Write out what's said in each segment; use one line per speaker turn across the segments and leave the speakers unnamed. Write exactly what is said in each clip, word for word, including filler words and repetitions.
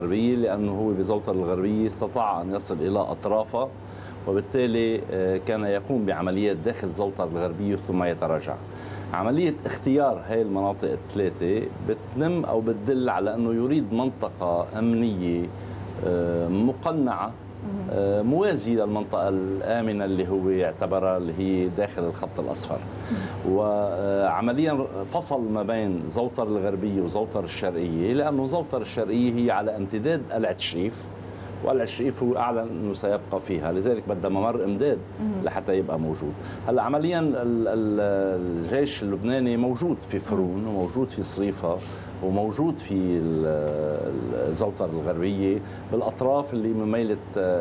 الغربية، لأنه هو بزوطة الغربية استطاع أن يصل إلى أطرافها، وبالتالي كان يقوم بعمليات داخل زوطة الغربية ثم يتراجع. عملية اختيار هاي المناطق الثلاثة بتنم أو بتدل على أنه يريد منطقة أمنية مقنعة موازية للمنطقة الآمنة اللي هو يعتبرها اللي هي داخل الخط الأصفر. وعمليا فصل ما بين زوطر الغربية وزوطر الشرقية، لأنه زوطر الشرقية هي على امتداد قلعة شريف، وقلعة شريف هو أعلن أنه سيبقى فيها، لذلك بدها ممر إمداد لحتى يبقى موجود. هلا عمليا الجيش اللبناني موجود في فرون وموجود في صريفة وموجود في الزوطر الغربية بالأطراف اللي مميلة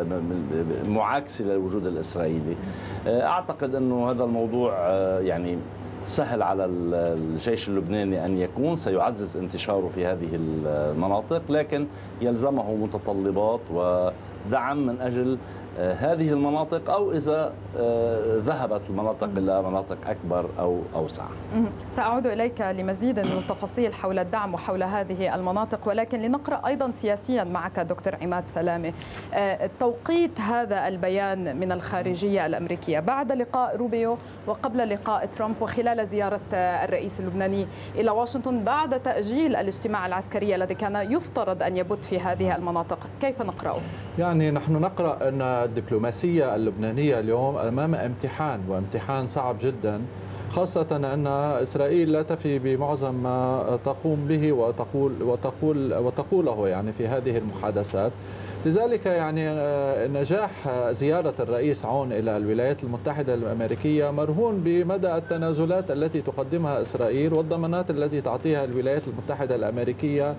معاكسة للوجود الإسرائيلي. أعتقد أنه هذا الموضوع يعني سهل على الجيش اللبناني أن يكون سيعزز انتشاره في هذه المناطق، لكن يلزمه متطلبات ودعم من أجل هذه المناطق، أو إذا ذهبت المناطق إلى مناطق أكبر أو أوسع.
سأعود إليك لمزيد من التفاصيل حول الدعم وحول هذه المناطق، ولكن لنقرأ أيضا سياسيا معك دكتور عماد سلامة توقيت هذا البيان من الخارجية الأمريكية بعد لقاء روبيو وقبل لقاء ترامب وخلال زيارة الرئيس اللبناني إلى واشنطن بعد تأجيل الاجتماع العسكري الذي كان يفترض أن يبت في هذه المناطق. كيف نقرأه؟
يعني نحن نقرأ أن الدبلوماسية اللبنانية اليوم أمام امتحان، وامتحان صعب جدا، خاصة أن إسرائيل لا تفي بمعظم ما تقوم به وتقول وتقول وتقوله يعني في هذه المحادثات. لذلك يعني نجاح زيارة الرئيس عون إلى الولايات المتحدة الأمريكية مرهون بمدى التنازلات التي تقدمها إسرائيل والضمانات التي تعطيها الولايات المتحدة الأمريكية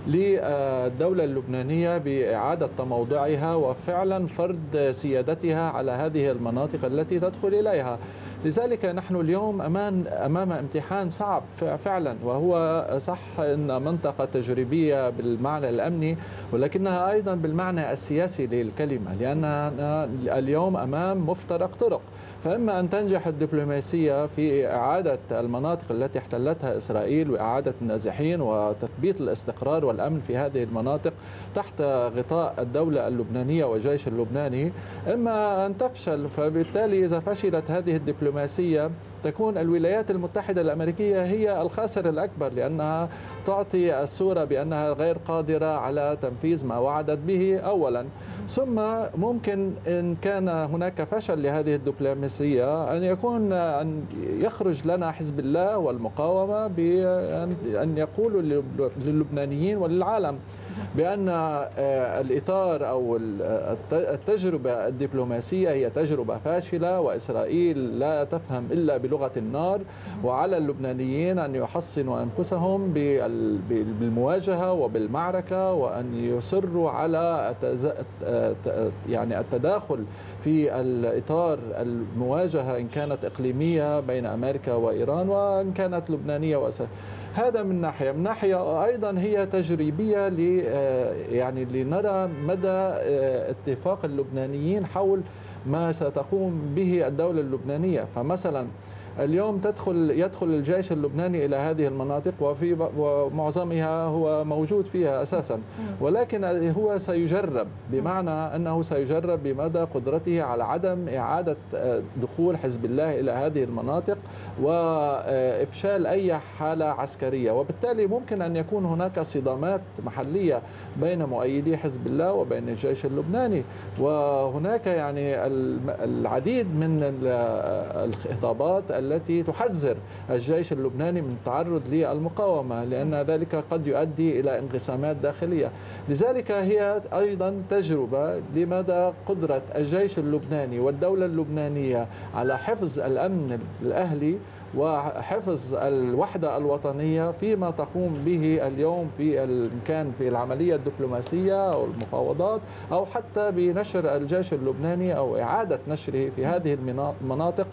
للدولة اللبنانية بإعادة تموضعها وفعلا فرض سيادتها على هذه المناطق التي تدخل إليها. لذلك نحن اليوم أمام أمام امتحان صعب فعلا، وهو صح أن منطقة تجريبية بالمعنى الأمني، ولكنها أيضا بالمعنى السياسي للكلمة، لأننا اليوم أمام مفترق طرق. فإما أن تنجح الدبلوماسية في إعادة المناطق التي احتلتها إسرائيل وإعادة النازحين وتثبيت الاستقرار والأمن في هذه المناطق تحت غطاء الدولة اللبنانية والجيش اللبناني، إما أن تفشل. فبالتالي إذا فشلت هذه الدبلوماسية تكون الولايات المتحدة الأمريكية هي الخاسر الأكبر، لأنها تعطي الصورة بأنها غير قادرة على تنفيذ ما وعدت به أولا، ثم ممكن إن كان هناك فشل لهذه الدبلوماسية أن يكون أن يخرج لنا حزب الله والمقاومة بأن يقولوا للبنانيين وللعالم بأن الإطار أو التجربة الدبلوماسية هي تجربة فاشلة، وإسرائيل لا تفهم إلا بلغة النار، وعلى اللبنانيين أن يحصنوا أنفسهم بالمواجهة وبالمعركة، وأن يصروا على يعني التداخل في الإطار المواجهة إن كانت إقليمية بين أمريكا وإيران وإن كانت لبنانية وإسرائيل. هذا من ناحية، من ناحية أيضا هي تجريبية ل يعني لنرى مدى اتفاق اللبنانيين حول ما ستقوم به الدولة اللبنانية. فمثلا اليوم تدخل يدخل الجيش اللبناني إلى هذه المناطق وفي ومعظمها هو موجود فيها أساسا، ولكن هو سيجرب، بمعنى أنه سيجرب بمدى قدرته على عدم إعادة دخول حزب الله إلى هذه المناطق وإفشال أي حالة عسكرية، وبالتالي ممكن أن يكون هناك صدامات محلية بين مؤيدي حزب الله وبين الجيش اللبناني. وهناك يعني العديد من الخطابات التي تحذر الجيش اللبناني من التعرض للمقاومة، لأن ذلك قد يؤدي إلى انقسامات داخلية. لذلك هي أيضا تجربة لمدى قدرة الجيش اللبناني والدولة اللبنانية على حفظ الأمن الأهلي وحفظ الوحدة الوطنية فيما تقوم به اليوم في كان في العملية الدبلوماسية أو المفاوضات، أو حتى بنشر الجيش اللبناني أو إعادة نشره في هذه المناطق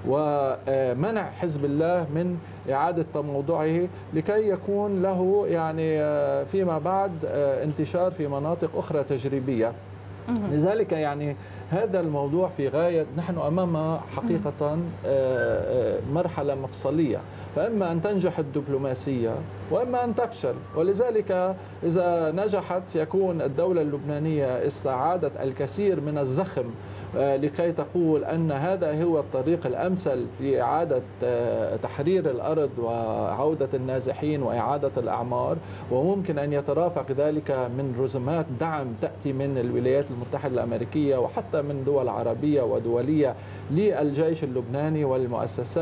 ومنع حزب الله من إعادة تموضعه لكي يكون له يعني فيما بعد انتشار في مناطق أخرى تجريبية. لذلك يعني هذا الموضوع في غاية، نحن أمام حقيقة مرحلة مفصلية، فإما أن تنجح الدبلوماسية وإما أن تفشل. ولذلك إذا نجحت يكون الدولة اللبنانية استعادت الكثير من الزخم لكي تقول أن هذا هو الطريق الأمثل في إعادة تحرير الأرض وعودة النازحين وإعادة الأعمار، وممكن أن يترافق ذلك من رزمات دعم تأتي من الولايات المتحدة الأمريكية وحتى من دول عربية ودولية للجيش اللبناني والمؤسسات